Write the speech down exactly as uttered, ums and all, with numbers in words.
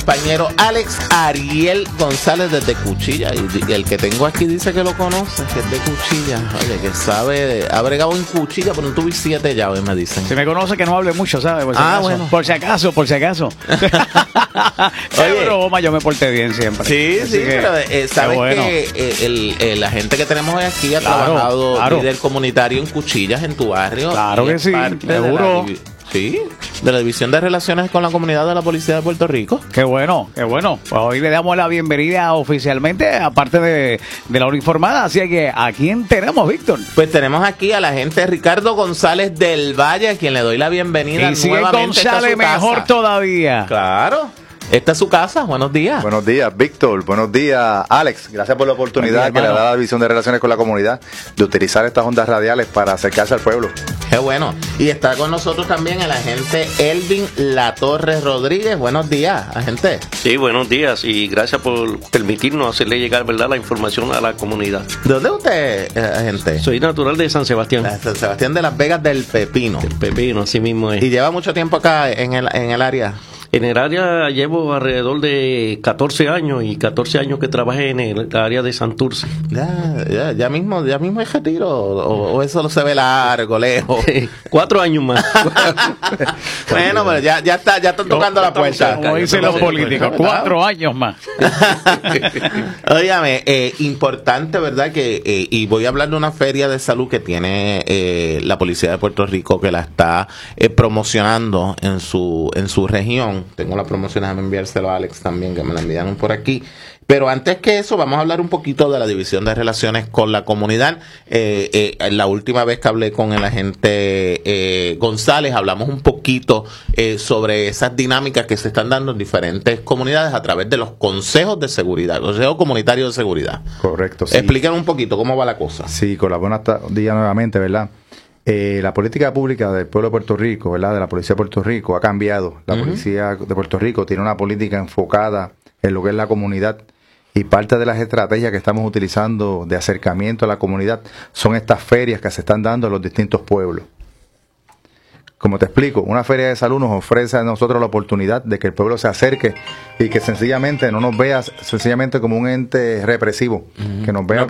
Compañero Alex Ariel González desde Cuchilla, y el que tengo aquí dice que lo conoce, que es de Cuchilla, oye, que sabe, ha bregado en Cuchilla, pero no tuve siete llaves, me dicen. Si me conoce que no hable mucho, ¿sabes? Por si ah, acaso. bueno. Por si acaso, por si acaso. Oye, broma, yo me porté bien siempre. Sí, Así sí, que, pero eh, sabes bueno. que eh, el, el, la gente que tenemos hoy aquí ha claro, trabajado claro. líder comunitario en Cuchillas, en tu barrio. Claro que sí, seguro. Sí, de la División de Relaciones con la Comunidad de la Policía de Puerto Rico. Qué bueno, qué bueno. Pues hoy le damos la bienvenida oficialmente, aparte de, de la uniformada. Así que, ¿a quién tenemos, Víctor? Pues tenemos aquí al agente Ricardo González del Valle, a quien le doy la bienvenida. Y sigue nuevamente. González mejor casa. todavía. Claro. Esta es su casa. Buenos días. Buenos días, Víctor. Buenos días, Alex. Gracias por la oportunidad días, que le hermano. da la División de Relaciones con la Comunidad de utilizar estas ondas radiales para acercarse al pueblo. Qué bueno. Y está con nosotros también el agente Elvin Latorre Rodríguez. Buenos días, agente. Sí, buenos días y gracias por permitirnos hacerle llegar, ¿verdad?, la información a la comunidad. ¿De dónde usted, eh, agente? Soy natural de San Sebastián. De San Sebastián de las Vegas del Pepino. El Pepino, así mismo es. ¿Y lleva mucho tiempo acá en el, en el área? En el área llevo alrededor de catorce años y catorce años que trabajé en el área de Santurce. Ya, ya, ya mismo, ya mismo es retiro, o, o eso se ve largo, lejos. Cuatro años más. Bueno, pero ya, ya está, ya están tocando No, la puerta. Como dicen los políticos, cuatro años más. Óigame, eh, importante, ¿verdad? Que eh, y voy a hablar de una feria de salud que tiene eh, la Policía de Puerto Rico, que la está eh, promocionando en su en su región. Tengo la promoción, déjame enviárselo a Alex también, que me la enviaron por aquí. Pero antes que eso, vamos a hablar un poquito de la División de Relaciones con la Comunidad. Eh, eh, la última vez que hablé con el agente eh, González, hablamos un poquito eh, sobre esas dinámicas que se están dando en diferentes comunidades a través de los consejos de seguridad, consejos comunitarios de seguridad. Correcto. Sí. Explíquenos un poquito cómo va la cosa. Sí, con la buenas días nuevamente, ¿verdad? Eh, la política pública del pueblo de Puerto Rico, ¿verdad? De la Policía de Puerto Rico ha cambiado. La uh-huh. Policía de Puerto Rico tiene una política enfocada en lo que es la comunidad. Y parte de las estrategias que estamos utilizando de acercamiento a la comunidad son estas ferias que se están dando en los distintos pueblos. Como te explico, una feria de salud nos ofrece a nosotros la oportunidad de que el pueblo se acerque y que sencillamente no nos vea sencillamente como un ente represivo, uh-huh. que nos vea